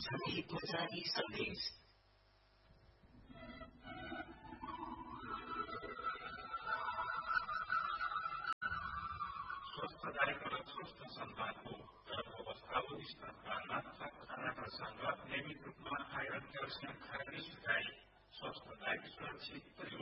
सन्देश स्वस्थदायक र स्वस्थ सन्तानको गर्भावस्थाको स्तरका मात्रा खानाका संग नियमित रूपमा आइरन क्याल्सियम खाने सिकाई स्वस्थदायक सुरक्षित